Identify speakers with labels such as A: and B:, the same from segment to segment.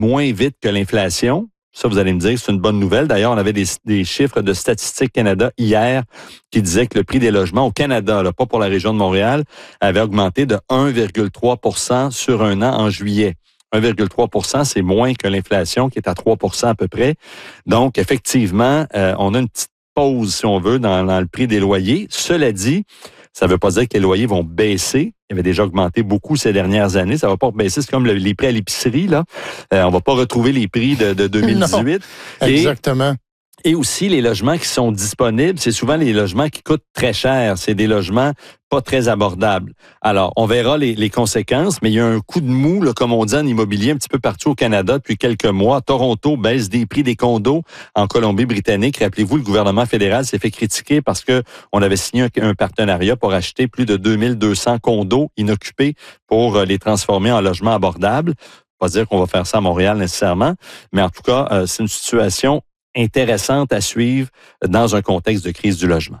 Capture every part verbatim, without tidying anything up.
A: moins vite que l'inflation. Ça, vous allez me dire, c'est une bonne nouvelle. D'ailleurs, on avait des, des chiffres de Statistique Canada hier qui disaient que le prix des logements au Canada, là, pas pour la région de Montréal, avait augmenté de un virgule trois pour cent sur un an en juillet. un virgule trois pour cent, c'est moins que l'inflation qui est à trois pour cent à peu près. Donc, effectivement, euh, on a une petite pause, si on veut, dans, dans le prix des loyers. Cela dit, ça ne veut pas dire que les loyers vont baisser. Ils avaient déjà augmenté beaucoup ces dernières années. Ça ne va pas baisser. C'est comme le, les prix à l'épicerie, là. Euh, on ne va pas retrouver les prix de, de deux mille dix-huit.
B: Non, exactement.
A: Et, et aussi, les logements qui sont disponibles, c'est souvent les logements qui coûtent très cher. C'est des logements pas très abordables. Alors, on verra les, les conséquences, mais il y a un coup de mou, là, comme on dit en immobilier, un petit peu partout au Canada depuis quelques mois. Toronto baisse des prix des condos en Colombie-Britannique. Rappelez-vous, le gouvernement fédéral s'est fait critiquer parce que on avait signé un, un partenariat pour acheter plus de deux mille deux cents condos inoccupés pour euh, les transformer en logements abordables. Pas dire qu'on va faire ça à Montréal nécessairement, mais en tout cas, euh, c'est une situation intéressante à suivre dans un contexte de crise du logement.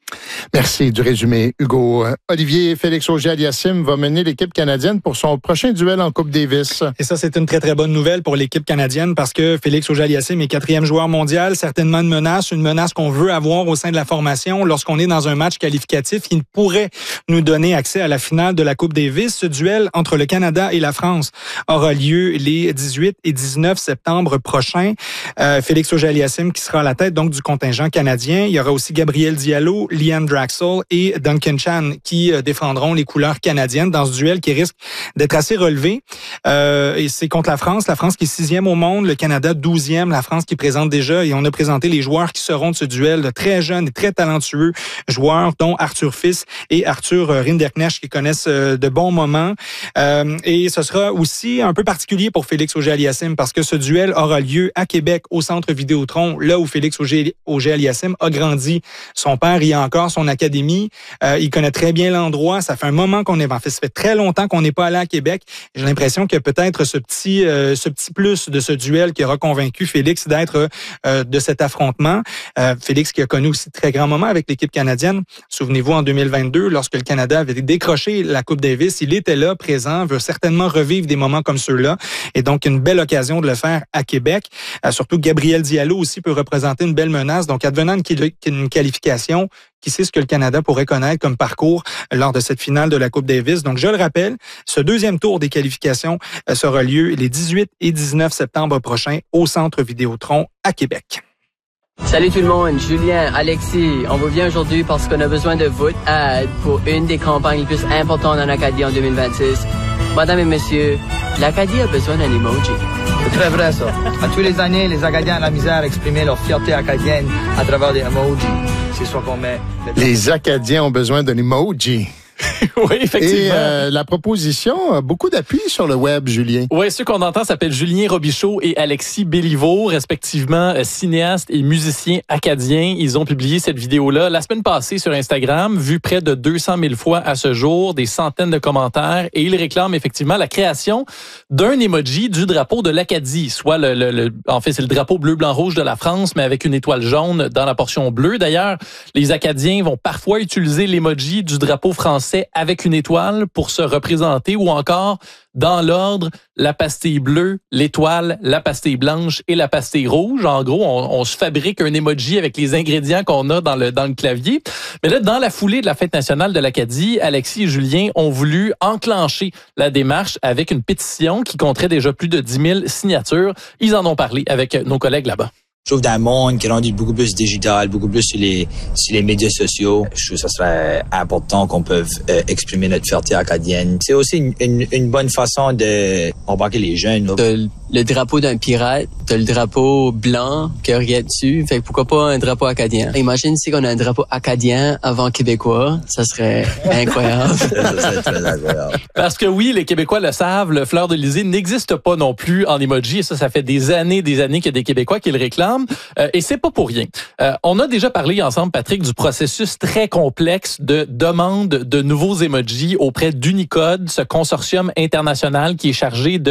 B: Merci du résumé, Hugo. Olivier Félix Auger-Aliassime va mener l'équipe canadienne pour son prochain duel en Coupe Davis.
C: Et ça, c'est une très, très bonne nouvelle pour l'équipe canadienne parce que Félix Auger-Aliassime est quatrième joueur mondial, certainement une menace, une menace qu'on veut avoir au sein de la formation lorsqu'on est dans un match qualificatif qui pourrait nous donner accès à la finale de la Coupe Davis. Ce duel entre le Canada et la France aura lieu les dix-huit et dix-neuf septembre prochains. Euh, Félix Auger-Aliassime qui sera à la tête donc du contingent canadien. Il y aura aussi Gabriel Diallo, Liam Draxel et Duncan Chan qui euh, défendront les couleurs canadiennes dans ce duel qui risque d'être assez relevé. Euh, et c'est contre la France. La France qui est sixième au monde, le Canada douzième. La France qui présente déjà, et on a présenté les joueurs qui seront de ce duel, de très jeunes et très talentueux joueurs, dont Arthur Fils et Arthur Rinderknecht qui connaissent euh, de bons moments. Euh, et ce sera aussi un peu particulier pour Félix Auger-Aliassime parce que ce duel aura lieu à Québec, au Centre Vidéotron, là où Félix Auger-Aliassime a grandi. Son père y a encore son académie. Euh, il connaît très bien l'endroit. Ça fait un moment qu'on est... En fait, ça fait très longtemps qu'on n'est pas allé à Québec. J'ai l'impression que peut-être ce petit euh, ce petit plus de ce duel qui aura convaincu Félix d'être euh, de cet affrontement. Euh, Félix qui a connu aussi de très grands moments avec l'équipe canadienne. Souvenez-vous, en deux mille vingt-deux, lorsque le Canada avait décroché la Coupe Davis, il était là, présent, veut certainement revivre des moments comme ceux-là. Et donc, une belle occasion de le faire à Québec. Euh, surtout, Gabriel Diallo aussi peut représenter une belle menace. Donc, advenant une, une qualification, qui sait ce que le Canada pourrait connaître comme parcours lors de cette finale de la Coupe Davis. Donc, je le rappelle, ce deuxième tour des qualifications sera lieu les dix-huit et dix-neuf septembre prochains au Centre Vidéotron à Québec.
D: Salut tout le monde, Julien, Alexis. On vous vient aujourd'hui parce qu'on a besoin de votre aide pour une des campagnes les plus importantes en Acadie en deux mille vingt-six. Madame et messieurs, l'Acadie a besoin d'un emoji.
E: C'est très vrai ça. À tous les années, les Acadiens ont la misère à exprimer leur fierté acadienne à travers des emojis. C'est soit qu'on met...
B: Les Acadiens ont besoin d'un emoji.
F: Oui, effectivement.
B: Et euh, la proposition a beaucoup d'appui sur le web, Julien.
F: Oui, ceux qu'on entend s'appellent Julien Robichaud et Alexis Béliveau, respectivement euh, cinéastes et musiciens acadiens. Ils ont publié cette vidéo-là la semaine passée sur Instagram, vue près de deux cent mille fois à ce jour, des centaines de commentaires, et ils réclament effectivement la création d'un emoji du drapeau de l'Acadie, soit le, le, le en fait c'est le drapeau bleu-blanc-rouge de la France, mais avec une étoile jaune dans la portion bleue. D'ailleurs, les Acadiens vont parfois utiliser l'emoji du drapeau français avec une étoile pour se représenter, ou encore dans l'ordre, la pastille bleue, l'étoile, la pastille blanche et la pastille rouge. En gros, on, on se fabrique un emoji avec les ingrédients qu'on a dans le, dans le clavier. Mais là, dans la foulée de la fête nationale de l'Acadie, Alexis et Julien ont voulu enclencher la démarche avec une pétition qui compterait déjà plus de dix mille signatures. Ils en ont parlé avec nos collègues là-bas.
G: Je trouve dans un monde qui est rendu beaucoup plus digital, beaucoup plus sur les sur les médias sociaux, je trouve que ça serait important qu'on peut euh, exprimer notre fierté acadienne. C'est aussi une, une, une bonne façon de embarquer les jeunes.
D: T'as le drapeau d'un pirate, t'as le drapeau blanc qui a rien dessus, fait que pourquoi pas un drapeau acadien. Imagine si on a un drapeau acadien avant québécois, ça serait incroyable.
G: Ça serait très agréable.
F: Parce que oui, les Québécois le savent, le fleur de lysée n'existe pas non plus en emoji, et ça, ça fait des années, des années qu'il y a des Québécois qui le réclament. Euh, et c'est pas pour rien. Euh, on a déjà parlé ensemble, Patrick, du processus très complexe de demande de nouveaux emojis auprès d'Unicode, ce consortium international qui est chargé de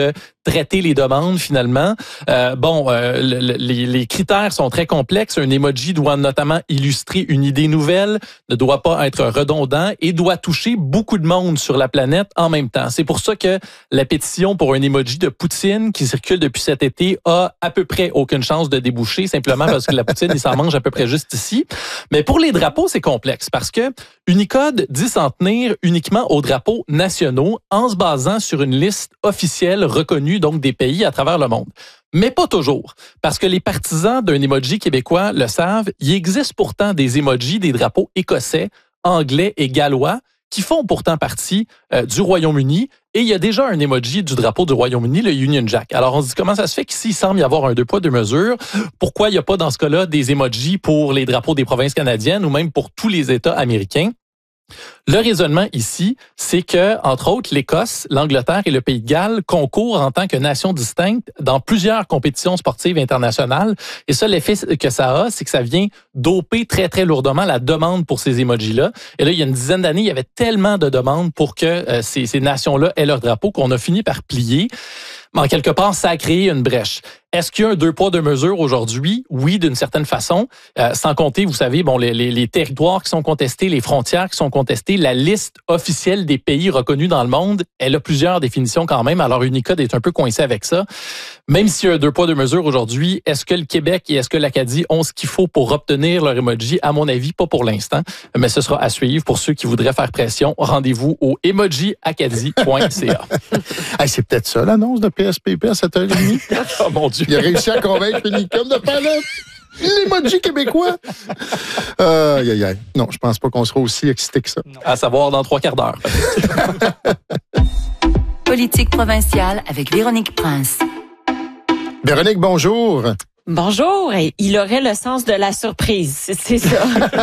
F: traiter les demandes finalement. Euh, bon, euh, le, le, les, les critères sont très complexes. Un emoji doit notamment illustrer une idée nouvelle, ne doit pas être redondant et doit toucher beaucoup de monde sur la planète en même temps. C'est pour ça que la pétition pour un emoji de poutine qui circule depuis cet été a à peu près aucune chance de déboucher, simplement parce que la poutine, il s'en mange à peu près juste ici. Mais pour les drapeaux, c'est complexe parce que Unicode dit s'en tenir uniquement aux drapeaux nationaux en se basant sur une liste officielle reconnue donc des pays à travers le monde. Mais pas toujours, parce que les partisans d'un emoji québécois le savent, il existe pourtant des emojis des drapeaux écossais, anglais et gallois qui font pourtant partie euh, du Royaume-Uni. Et il y a déjà un emoji du drapeau du Royaume-Uni, le Union Jack. Alors on se dit comment ça se fait qu'ici, il semble y avoir un deux poids, deux mesures. Pourquoi il n'y a pas dans ce cas-là des emojis pour les drapeaux des provinces canadiennes ou même pour tous les États américains? Le raisonnement ici, c'est que, entre autres, l'Écosse, l'Angleterre et le Pays de Galles concourent en tant que nations distinctes dans plusieurs compétitions sportives internationales. Et ça, l'effet que ça a, c'est que ça vient doper très, très lourdement la demande pour ces emojis-là. Et là, il y a une dizaine d'années, il y avait tellement de demandes pour que euh, ces, ces nations-là aient leur drapeau qu'on a fini par plier. Mais en quelque part, ça a créé une brèche. Est-ce qu'il y a un deux poids, deux mesures aujourd'hui? Oui, d'une certaine façon. Euh, sans compter, vous savez, bon, les, les, les territoires qui sont contestés, les frontières qui sont contestées, la liste officielle des pays reconnus dans le monde, elle a plusieurs définitions quand même. Alors, Unicode est un peu coincé avec ça. Même s'il y a un deux poids, deux mesures aujourd'hui, est-ce que le Québec et est-ce que l'Acadie ont ce qu'il faut pour obtenir leur emoji? À mon avis, pas pour l'instant. Mais ce sera à suivre pour ceux qui voudraient faire pression. Rendez-vous au emoji acadie point c a.
B: Hey, c'est peut-être ça, l'annonce de P S P P à sept heures trente.
F: Oh mon Dieu.
B: Il a réussi à convaincre Unicode de faire l'emoji québécois. Euh, aïe, aïe, aïe. Non, je pense pas qu'on sera aussi excité que ça.
F: À savoir dans trois quarts d'heure.
H: Politique provinciale avec Véronique Prince.
B: Véronique, bonjour.
I: Bonjour, il aurait le sens de la surprise, c'est, c'est ça.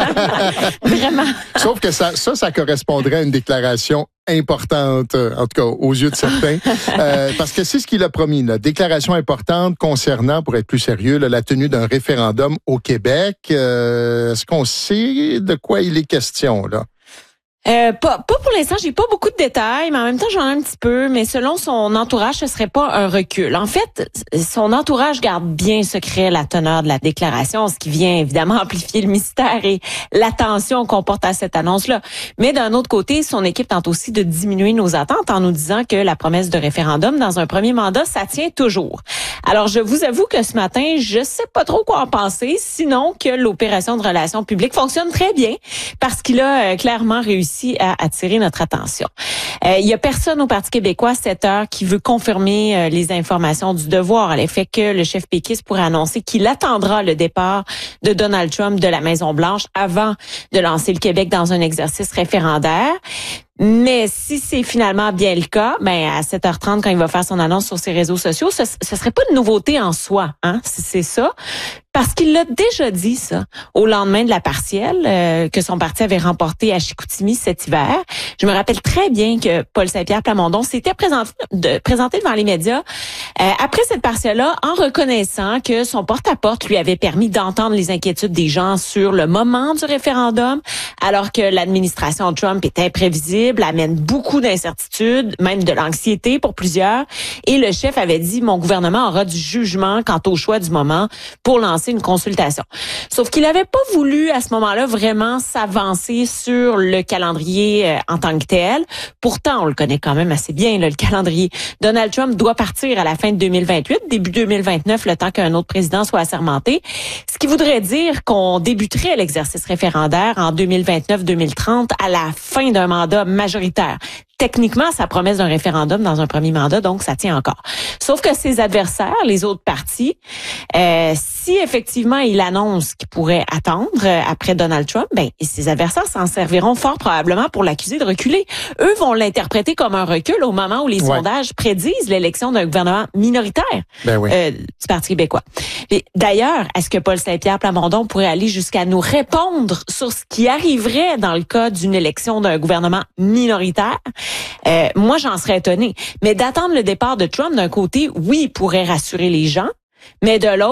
I: Vraiment.
B: Sauf que ça, ça, ça correspondrait à une déclaration importante, en tout cas aux yeux de certains, euh, parce que c'est ce qu'il a promis, la déclaration importante concernant, pour être plus sérieux, là, la tenue d'un référendum au Québec. Euh, est-ce qu'on sait de quoi il est question, là?
I: Euh, pas, pas pour l'instant, j'ai pas beaucoup de détails, mais en même temps, j'en ai un petit peu. Mais selon son entourage, ce serait pas un recul. En fait, son entourage garde bien secret la teneur de la déclaration, ce qui vient évidemment amplifier le mystère et l'attention qu'on porte à cette annonce-là. Mais d'un autre côté, son équipe tente aussi de diminuer nos attentes en nous disant que la promesse de référendum dans un premier mandat, ça tient toujours. Alors, je vous avoue que ce matin, je sais pas trop quoi en penser, sinon que l'opération de relations publiques fonctionne très bien parce qu'il a euh, clairement réussi à attirer notre attention. Euh, il y a personne au Parti québécois à cette heure qui veut confirmer euh, les informations du Devoir à l'effet que le chef péquiste pourrait annoncer qu'il attendra le départ de Donald Trump de la Maison-Blanche avant de lancer le Québec dans un exercice référendaire. Mais si c'est finalement bien le cas, ben à sept heures trente, quand il va faire son annonce sur ses réseaux sociaux, ce, ce serait pas une nouveauté en soi, hein, c'est, c'est ça. Parce qu'il l'a déjà dit, ça, au lendemain de la partielle euh, que son parti avait remporté à Chicoutimi cet hiver. Je me rappelle très bien que Paul Saint-Pierre Plamondon s'était présenté, de, présenté devant les médias euh, après cette partielle-là en reconnaissant que son porte-à-porte lui avait permis d'entendre les inquiétudes des gens sur le moment du référendum, alors que l'administration Trump est imprévisible, amène beaucoup d'incertitudes, même de l'anxiété pour plusieurs. Et le chef avait dit, mon gouvernement aura du jugement quant au choix du moment pour lancer une consultation. Sauf qu'il n'avait pas voulu à ce moment-là vraiment s'avancer sur le calendrier euh, en tant que tel. Pourtant, on le connaît quand même assez bien, là, le calendrier. Donald Trump doit partir à la fin de deux mille vingt-huit, début deux mille vingt-neuf, le temps qu'un autre président soit assermenté. Ce qui voudrait dire qu'on débuterait l'exercice référendaire en deux mille vingt-neuf deux mille trente à la fin d'un mandat majoritaire. Techniquement, sa promesse d'un référendum dans un premier mandat, donc ça tient encore. Sauf que ses adversaires, les autres partis, euh, si effectivement il annonce qu'il pourrait attendre euh, après Donald Trump, ben ses adversaires s'en serviront fort probablement pour l'accuser de reculer. Eux vont l'interpréter comme un recul au moment où les ouais. sondages prédisent l'élection d'un gouvernement minoritaire
B: ben oui.
I: euh, du Parti québécois. Et d'ailleurs, est-ce que Paul Saint-Pierre Plamondon pourrait aller jusqu'à nous répondre sur ce qui arriverait dans le cas d'une élection d'un gouvernement minoritaire? Euh, moi, j'en serais étonnée. Mais d'attendre le départ de Trump, d'un côté, oui, il pourrait rassurer les gens, mais de l'autre,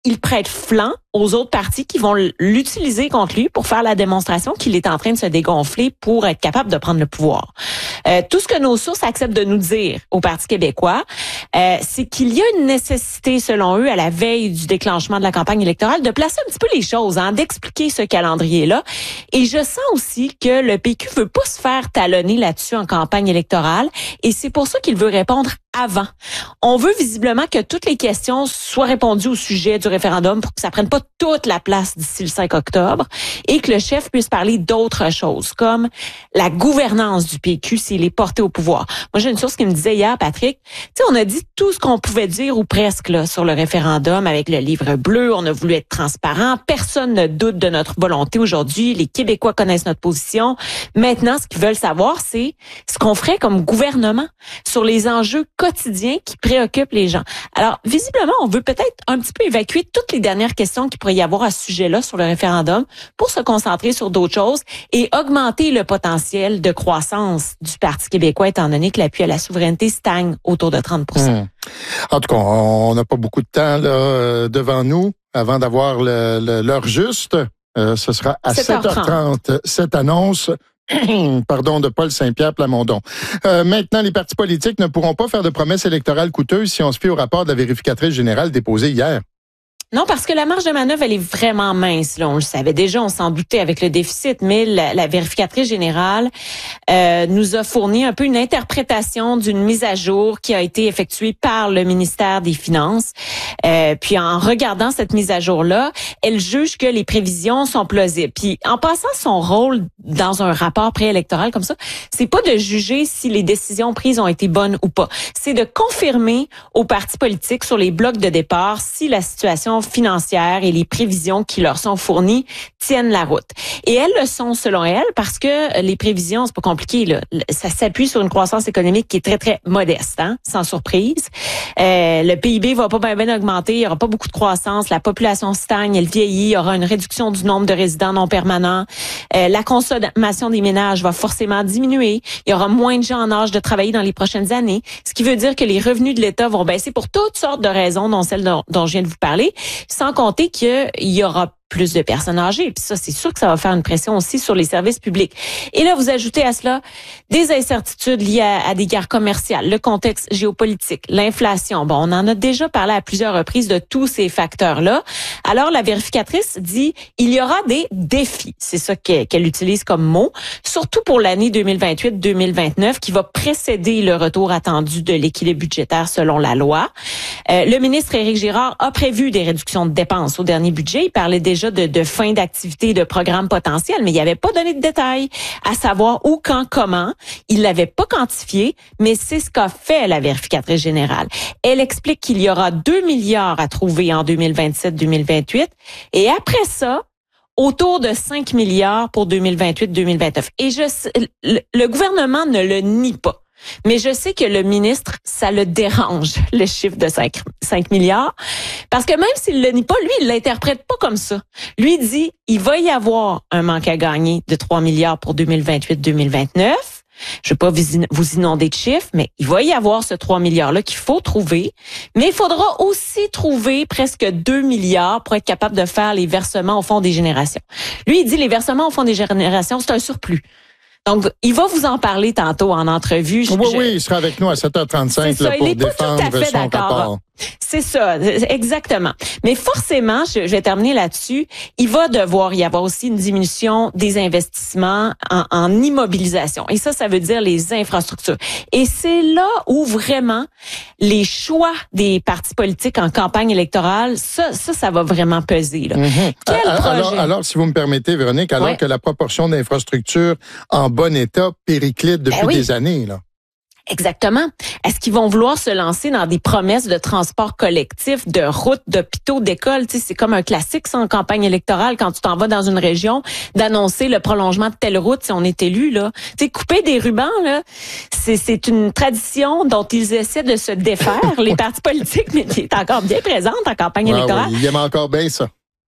I: il prête flanc aux autres partis qui vont l'utiliser contre lui pour faire la démonstration qu'il est en train de se dégonfler pour être capable de prendre le pouvoir. Euh, tout ce que nos sources acceptent de nous dire au Parti québécois, euh, c'est qu'il y a une nécessité, selon eux, à la veille du déclenchement de la campagne électorale, de placer un petit peu les choses, hein, d'expliquer ce calendrier-là. Et je sens aussi que le P Q veut pas se faire talonner là-dessus en campagne électorale, et c'est pour ça qu'il veut répondre avant. On veut visiblement que toutes les questions soient répondues au sujet du référendum pour que ça prenne pas toute la place d'ici le cinq octobre et que le chef puisse parler d'autres choses, comme la gouvernance du P Q s'il est porté au pouvoir. Moi, j'ai une source qui me disait hier, Patrick, tu sais, on a dit tout ce qu'on pouvait dire ou presque là sur le référendum avec le livre bleu. On a voulu être transparent. Personne ne doute de notre volonté aujourd'hui. Les Québécois connaissent notre position. Maintenant, ce qu'ils veulent savoir, c'est ce qu'on ferait comme gouvernement sur les enjeux quotidien qui préoccupe les gens. Alors, visiblement, on veut peut-être un petit peu évacuer toutes les dernières questions qu'il pourrait y avoir à ce sujet-là sur le référendum pour se concentrer sur d'autres choses et augmenter le potentiel de croissance du Parti québécois, étant donné que l'appui à la souveraineté stagne autour de trente pour cent.
B: Mmh. En tout cas, on n'a pas beaucoup de temps là, devant nous avant d'avoir le, le, l'heure juste. Euh, ce sera à sept heures trente, cette annonce. Pardon, de Paul Saint-Pierre Plamondon. Euh, maintenant, les partis politiques ne pourront pas faire de promesses électorales coûteuses si on se fie au rapport de la vérificatrice générale déposé hier.
I: Non, parce que la marge de manœuvre, elle est vraiment mince. Là, on le savait déjà, on s'en doutait avec le déficit, mais la, la vérificatrice générale euh, nous a fourni un peu une interprétation d'une mise à jour qui a été effectuée par le ministère des Finances. Euh, puis en regardant cette mise à jour-là, elle juge que les prévisions sont plausibles. Puis en passant, son rôle dans un rapport préélectoral comme ça, c'est pas de juger si les décisions prises ont été bonnes ou pas. C'est de confirmer aux partis politiques sur les blocs de départ si la situation financières et les prévisions qui leur sont fournies tiennent la route. Et elles le sont selon elle parce que les prévisions, c'est pas compliqué, là. Ça s'appuie sur une croissance économique qui est très, très modeste, hein, sans surprise. Euh, le P I B va pas bien, bien augmenter, il y aura pas beaucoup de croissance, la population stagne, elle vieillit, il y aura une réduction du nombre de résidents non permanents, euh, la consommation des ménages va forcément diminuer, il y aura moins de gens en âge de travailler dans les prochaines années, ce qui veut dire que les revenus de l'État vont baisser pour toutes sortes de raisons, dont celle dont, dont je viens de vous parler. Sans compter qu'il y aura plus de personnes âgées. Puis ça, c'est sûr que ça va faire une pression aussi sur les services publics. Et là, vous ajoutez à cela des incertitudes liées à, à des guerres commerciales, le contexte géopolitique, l'inflation. Bon, on en a déjà parlé à plusieurs reprises de tous ces facteurs-là. Alors, la vérificatrice dit, il y aura des défis. C'est ça qu'elle, qu'elle utilise comme mot, surtout pour l'année deux mille vingt-huit deux mille vingt-neuf, qui va précéder le retour attendu de l'équilibre budgétaire selon la loi. Euh, le ministre Éric Girard a prévu des réductions de dépenses au dernier budget. Il parlait déjà De, de fin d'activité et de programmes potentiels, mais il n'avait pas donné de détails, à savoir où, quand, comment. Il l'avait pas quantifié, mais c'est ce qu'a fait la vérificatrice générale. Elle explique qu'il y aura deux milliards à trouver en deux mille vingt-sept deux mille vingt-huit, et après ça, autour de cinq milliards pour deux mille vingt-huit deux mille vingt-neuf. Et je, le, le gouvernement ne le nie pas. Mais je sais que le ministre, ça le dérange, le chiffre de cinq milliards. Parce que même s'il le nie pas, lui, il l'interprète pas comme ça. Lui dit, il va y avoir un manque à gagner de trois milliards pour deux mille vingt-huit deux mille vingt-neuf. Je vais pas vous inonder de chiffres, mais il va y avoir ce trois milliards-là qu'il faut trouver. Mais il faudra aussi trouver presque deux milliards pour être capable de faire les versements au Fonds des générations. Lui, il dit, les versements au Fonds des générations, c'est un surplus. Donc, il va vous en parler tantôt en entrevue.
B: Oui, je, oui, il sera avec nous à sept heures trente-cinq là, pour défendre son rapport.
I: C'est ça, exactement. Mais forcément, je, je vais terminer là-dessus, il va devoir y avoir aussi une diminution des investissements en, en immobilisation. Et ça, ça veut dire les infrastructures. Et c'est là où vraiment les choix des partis politiques en campagne électorale, ça, ça, ça va vraiment peser. Là.
B: Mm-hmm.
I: Quel
B: alors,
I: projet?
B: Alors, alors, si vous me permettez, Véronique, alors ouais. que la proportion d'infrastructures en bon état périclite depuis ben oui. des années, là.
I: Exactement. Est-ce qu'ils vont vouloir se lancer dans des promesses de transport collectif, de routes, d'hôpitaux, d'écoles? Tu sais, c'est comme un classique, ça, en campagne électorale, quand tu t'en vas dans une région, d'annoncer le prolongement de telle route si on est élu, là. Tu sais, couper des rubans, là, c'est, c'est une tradition dont ils essaient de se défaire, les partis politiques, mais qui est encore bien présente en campagne
B: ah,
I: électorale.
B: Oui, il aime encore bien ça.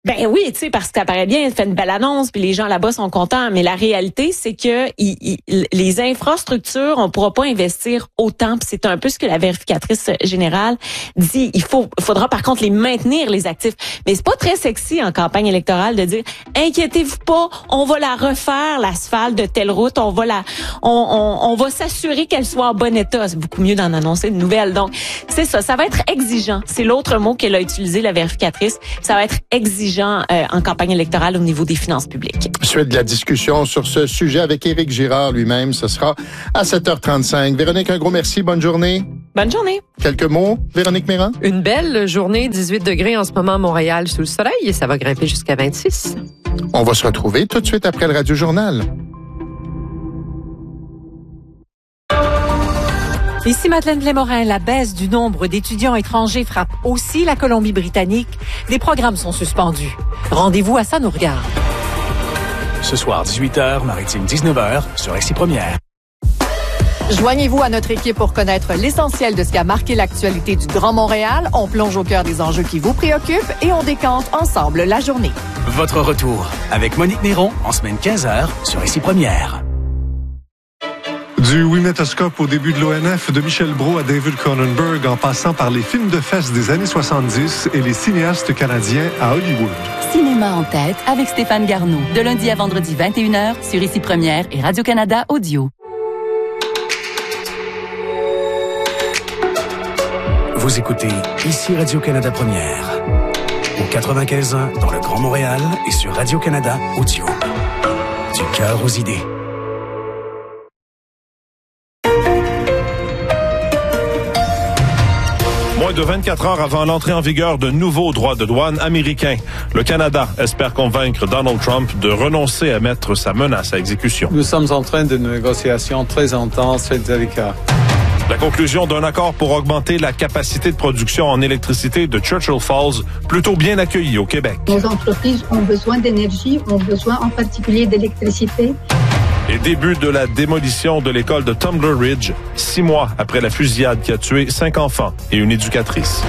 I: Ben oui, tu sais, parce que ça paraît bien, elle fait une belle annonce, puis les gens là-bas sont contents. Mais la réalité, c'est que il, il, les infrastructures, on pourra pas investir autant. Puis c'est un peu ce que la vérificatrice générale dit. Il faut, faudra par contre les maintenir, les actifs. Mais c'est pas très sexy en campagne électorale de dire inquiétez-vous pas, on va la refaire l'asphalte de telle route, on va la, on, on, on va s'assurer qu'elle soit en bon état. C'est beaucoup mieux d'en annoncer de nouvelles. Donc c'est ça, ça va être exigeant. C'est l'autre mot qu'elle a utilisé, la vérificatrice. Ça va être exigeant. Euh, en campagne électorale au niveau des finances publiques.
B: Suite de la discussion sur ce sujet avec Éric Girard lui-même, ce sera à sept heures trente-cinq. Véronique, un gros merci. Bonne journée.
I: Bonne journée.
B: Quelques mots, Véronique Méran?
J: Une belle journée, dix-huit degrés en ce moment à Montréal sous le soleil et ça va grimper jusqu'à vingt-six.
B: On va se retrouver tout de suite après le Radio Journal.
K: Ici Madeleine Lémorin, la baisse du nombre d'étudiants étrangers frappe aussi la Colombie-Britannique. Des programmes sont suspendus. Rendez-vous à Ça nous regarde.
L: Ce soir, dix-huit heures, Maritime dix-neuf heures, sur R C I Première.
K: Joignez-vous à notre équipe pour connaître l'essentiel de ce qui a marqué l'actualité du Grand Montréal. On plonge au cœur des enjeux qui vous préoccupent et on décante ensemble la journée.
L: Votre retour avec Monique Néron en semaine quinze heures sur R C I Première.
M: Du Winétoscope au début de l'O N F, de Michel Brault à David Cronenberg, en passant par les films de fesses des années soixante-dix et les cinéastes canadiens à Hollywood.
H: Cinéma en tête avec Stéphane Garneau, de lundi à vendredi vingt et une heures sur R C I Première et Radio-Canada Audio.
L: Vous écoutez ici Radio-Canada Première, au quatre-vingt-quinze ans dans le Grand Montréal et sur Radio-Canada Audio. Du cœur aux idées.
N: Moins de vingt-quatre heures avant l'entrée en vigueur de nouveaux droits de douane américains, le Canada espère convaincre Donald Trump de renoncer à mettre sa menace à exécution.
O: Nous sommes en train de négociations très intenses et délicates.
N: La conclusion d'un accord pour augmenter la capacité de production en électricité de Churchill Falls, plutôt bien accueilli au Québec.
P: Nos entreprises ont besoin d'énergie, ont besoin en particulier d'électricité.
N: Et début de la démolition de l'école de Tumbler Ridge, six mois après la fusillade qui a tué cinq enfants et une éducatrice.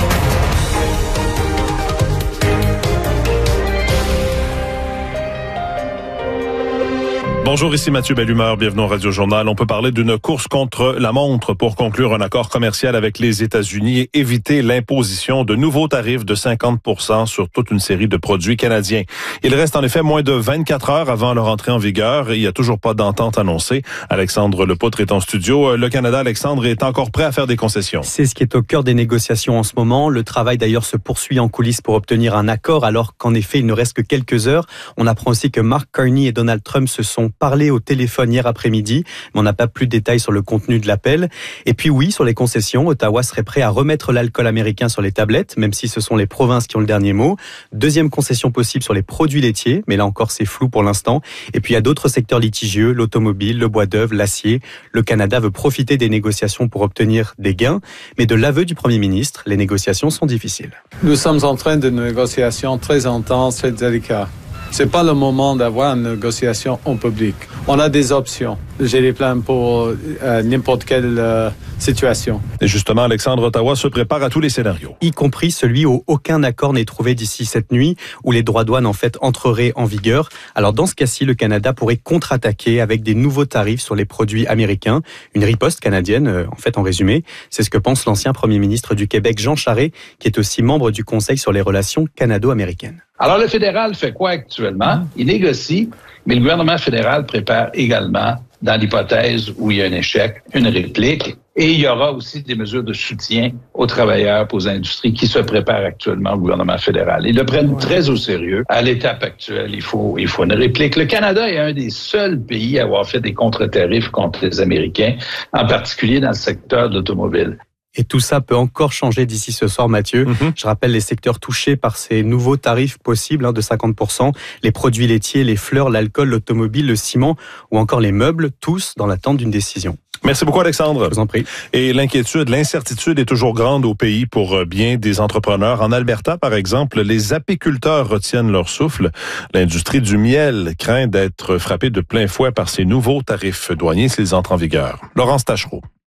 N: Bonjour, ici Mathieu Bellumeur, bienvenue au Radio Journal. On peut parler d'une course contre la montre pour conclure un accord commercial avec les États-Unis et éviter l'imposition de nouveaux tarifs de cinquante pour cent sur toute une série de produits canadiens. Il reste en effet moins de vingt-quatre heures avant leur entrée en vigueur et il n'y a toujours pas d'entente annoncée. Alexandre Lepoutre est en studio. Le Canada, Alexandre, est encore prêt à faire des concessions.
Q: C'est ce qui est au cœur des négociations en ce moment. Le travail d'ailleurs se poursuit en coulisses pour obtenir un accord alors qu'en effet il ne reste que quelques heures. On apprend aussi que Mark Carney et Donald Trump se sont parlé au téléphone hier après-midi, mais on n'a pas plus de détails sur le contenu de l'appel. Et puis oui, sur les concessions, Ottawa serait prêt à remettre l'alcool américain sur les tablettes, même si ce sont les provinces qui ont le dernier mot. Deuxième concession possible sur les produits laitiers, mais là encore c'est flou pour l'instant. Et puis il y a d'autres secteurs litigieux, l'automobile, le bois d'œuvre, l'acier. Le Canada veut profiter des négociations pour obtenir des gains, mais de l'aveu du Premier ministre, les négociations sont difficiles.
O: Nous sommes en train de négociations très intenses et délicates. C'est pas le moment d'avoir une négociation en public. On a des options. J'ai des plans pour euh, n'importe quelle euh, situation.
N: Et justement, Alexandre, Ottawa se prépare à tous les scénarios.
Q: Y compris celui où aucun accord n'est trouvé d'ici cette nuit, où les droits douane en fait entreraient en vigueur. Alors dans ce cas-ci, le Canada pourrait contre-attaquer avec des nouveaux tarifs sur les produits américains. Une riposte canadienne, euh, en fait en résumé. C'est ce que pense l'ancien Premier ministre du Québec, Jean Charest, qui est aussi membre du Conseil sur les relations canado-américaines.
R: Alors, le fédéral fait quoi actuellement? Il négocie, mais le gouvernement fédéral prépare également, dans l'hypothèse où il y a un échec, une réplique. Et il y aura aussi des mesures de soutien aux travailleurs, aux industries qui se préparent actuellement au gouvernement fédéral. Ils le prennent très au sérieux. À l'étape actuelle, il faut, il faut une réplique. Le Canada est un des seuls pays à avoir fait des contre-tarifs contre les Américains, en particulier dans le secteur de l'automobile.
Q: Et tout ça peut encore changer d'ici ce soir, Mathieu. Mm-hmm. Je rappelle les secteurs touchés par ces nouveaux tarifs possibles hein, de cinquante pour cent. Les produits laitiers, les fleurs, l'alcool, l'automobile, le ciment ou encore les meubles, tous dans l'attente d'une décision.
N: Merci beaucoup, Alexandre.
Q: Je vous en prie.
N: Et l'inquiétude, l'incertitude est toujours grande au pays pour bien des entrepreneurs. En Alberta, par exemple, les apiculteurs retiennent leur souffle. L'industrie du miel craint d'être frappée de plein fouet par ces nouveaux tarifs douaniers s'ils entrent en vigueur. Laurence Tachereau.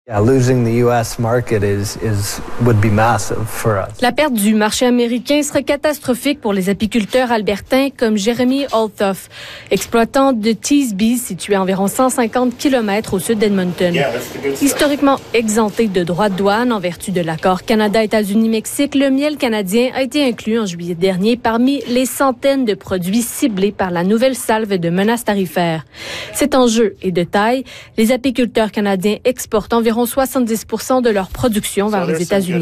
S: La perte du marché américain serait catastrophique pour les apiculteurs albertains comme Jeremy Althoff, exploitant de Teesby, situé à environ cent cinquante kilomètres au sud d'Edmonton. Historiquement exempté de droits de douane en vertu de l'accord Canada-États-Unis-Mexique, le miel canadien a été inclus en juillet dernier parmi les centaines de produits ciblés par la nouvelle salve de menaces tarifaires. Cet enjeu est de taille. Les apiculteurs canadiens exportent environ soixante-dix pour cent de leur production vers les États-Unis.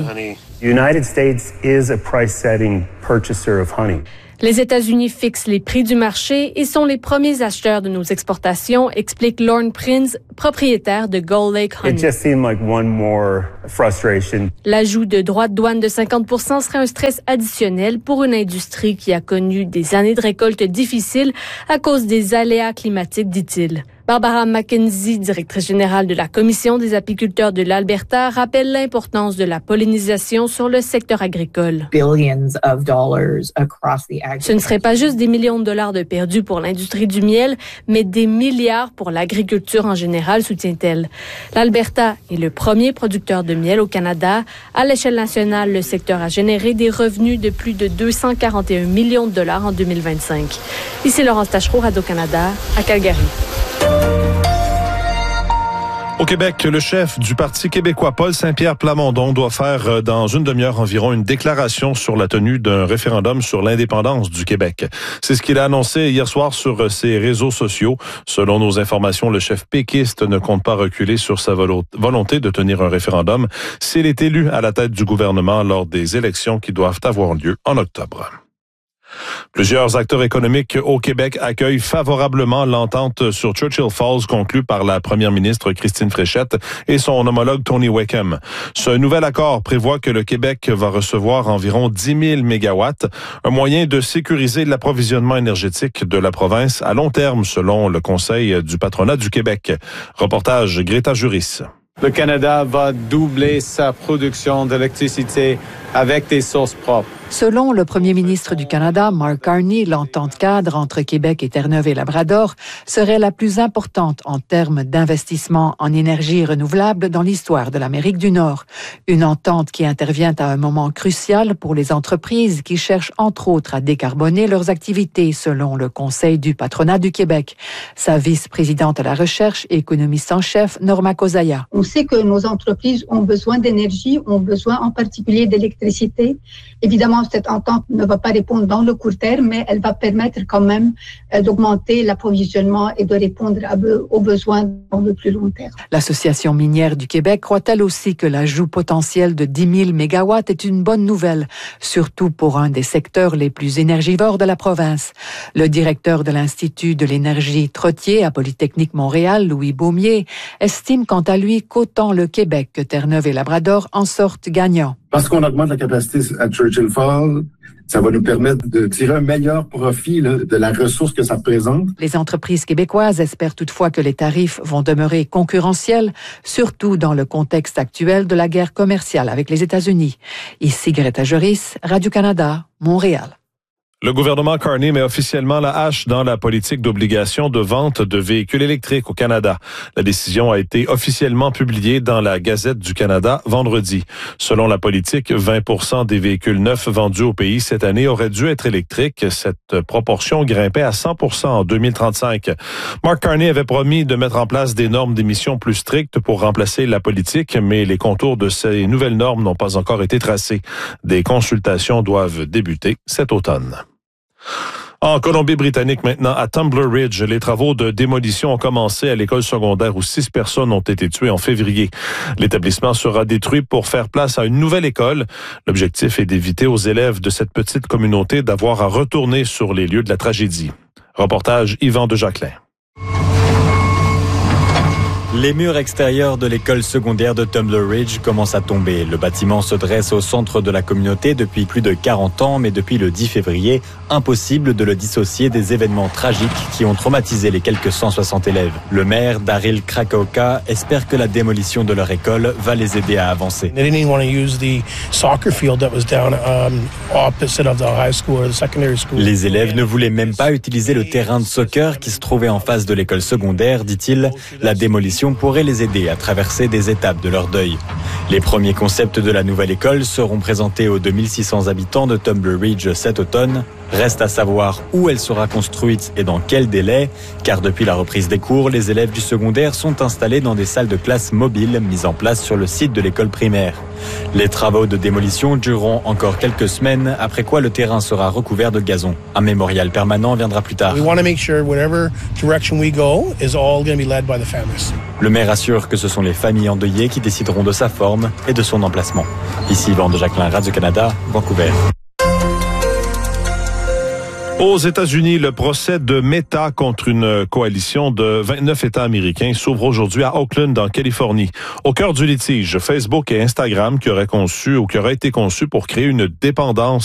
S: Les États-Unis fixent les prix du marché et sont les premiers acheteurs de nos exportations, explique Lorne Prinz, propriétaire de Gull Lake Honey. L'ajout de droits de douane de cinquante pour cent serait un stress additionnel pour une industrie qui a connu des années de récolte difficiles à cause des aléas climatiques, dit-il. Barbara McKenzie, directrice générale de la Commission des apiculteurs de l'Alberta, rappelle l'importance de la pollinisation sur le secteur agricole. Ce ne serait pas juste des millions de dollars de perdus pour l'industrie du miel, mais des milliards pour l'agriculture en général, soutient-elle. L'Alberta est le premier producteur de miel au Canada. À l'échelle nationale, le secteur a généré des revenus de plus de deux cent quarante et un millions de dollars en deux mille vingt-cinq. Ici Laurence Tachereau, Radio-Canada, à Calgary.
N: Au Québec, le chef du Parti québécois, Paul Saint-Pierre Plamondon, doit faire dans une demi-heure environ une déclaration sur la tenue d'un référendum sur l'indépendance du Québec. C'est ce qu'il a annoncé hier soir sur ses réseaux sociaux. Selon nos informations, le chef péquiste ne compte pas reculer sur sa volonté de tenir un référendum s'il est élu à la tête du gouvernement lors des élections qui doivent avoir lieu en octobre. Plusieurs acteurs économiques au Québec accueillent favorablement l'entente sur Churchill Falls conclue par la première ministre Christine Fréchette et son homologue Tony Wickham. Ce nouvel accord prévoit que le Québec va recevoir environ dix mille mégawatts, un moyen de sécuriser l'approvisionnement énergétique de la province à long terme selon le Conseil du patronat du Québec. Reportage Greta Juris.
O: Le Canada va doubler sa production d'électricité avec des sources propres.
T: Selon le premier ministre du Canada, Mark Carney, l'entente cadre entre Québec et Terre-Neuve et Labrador serait la plus importante en termes d'investissement en énergie renouvelable dans l'histoire de l'Amérique du Nord. Une entente qui intervient à un moment crucial pour les entreprises qui cherchent entre autres à décarboner leurs activités, selon le Conseil du patronat du Québec. Sa vice-présidente à la recherche et économiste en chef, Norma Kozaya.
P: On sait que nos entreprises ont besoin d'énergie, ont besoin en particulier d'électricité. Évidemment, cette entente ne va pas répondre dans le court terme, mais elle va permettre quand même euh, d'augmenter l'approvisionnement et de répondre à be- aux besoins dans le plus long terme.
T: L'Association minière du Québec croit-elle aussi que l'ajout potentiel de dix mille mégawatts est une bonne nouvelle, surtout pour un des secteurs les plus énergivores de la province. Le directeur de l'Institut de l'énergie Trottier à Polytechnique Montréal, Louis Baumier, estime quant à lui qu'autant le Québec que Terre-Neuve et Labrador en sortent gagnants.
U: Parce qu'on augmente la capacité à Churchill Falls, ça va nous permettre de tirer un meilleur profit là, de la ressource que ça représente.
T: Les entreprises québécoises espèrent toutefois que les tarifs vont demeurer concurrentiels, surtout dans le contexte actuel de la guerre commerciale avec les États-Unis. Ici Greta Juris, Radio-Canada, Montréal.
N: Le gouvernement Carney met officiellement la hache dans la politique d'obligation de vente de véhicules électriques au Canada. La décision a été officiellement publiée dans la Gazette du Canada vendredi. Selon la politique, vingt pour cent des véhicules neufs vendus au pays cette année auraient dû être électriques. Cette proportion grimpait à cent pour cent en deux mille trente-cinq. Mark Carney avait promis de mettre en place des normes d'émissions plus strictes pour remplacer la politique, mais les contours de ces nouvelles normes n'ont pas encore été tracés. Des consultations doivent débuter cet automne. En Colombie-Britannique maintenant, à Tumbler Ridge, les travaux de démolition ont commencé à l'école secondaire où six personnes ont été tuées en février. L'établissement sera détruit pour faire place à une nouvelle école. L'objectif est d'éviter aux élèves de cette petite communauté d'avoir à retourner sur les lieux de la tragédie. Reportage Yvan de Jacquelin.
V: Les murs extérieurs de l'école secondaire de Tumbler Ridge commencent à tomber. Le bâtiment se dresse au centre de la communauté depuis plus de quarante ans, mais depuis le dix février, impossible de le dissocier des événements tragiques qui ont traumatisé les quelques cent soixante élèves. Le maire, Daryl Krakauka, espère que la démolition de leur école va les aider à avancer. Les élèves ne voulaient même pas utiliser le terrain de soccer qui se trouvait en face de l'école secondaire, dit-il. La démolition démolition pourrait les aider à traverser des étapes de leur deuil. Les premiers concepts de la nouvelle école seront présentés aux deux mille six cents habitants de Tumbler Ridge cet automne. Reste à savoir où elle sera construite et dans quel délai, car depuis la reprise des cours, les élèves du secondaire sont installés dans des salles de classe mobiles mises en place sur le site de l'école primaire. Les travaux de démolition dureront encore quelques semaines, après quoi le terrain sera recouvert de gazon. Un mémorial permanent viendra plus tard.
A: We want to make sure whatever direction we go is all going to be led by the families.
V: Le maire assure que ce sont les familles endeuillées qui décideront de sa forme et de son emplacement. Ici Yvan de Jacquelin, Radio-Canada, Vancouver.
N: Aux États-Unis, le procès de Meta contre une coalition de vingt-neuf États américains s'ouvre aujourd'hui à Oakland, en Californie. Au cœur du litige, Facebook et Instagram qui auraient conçu ou qui auraient été conçus pour créer une dépendance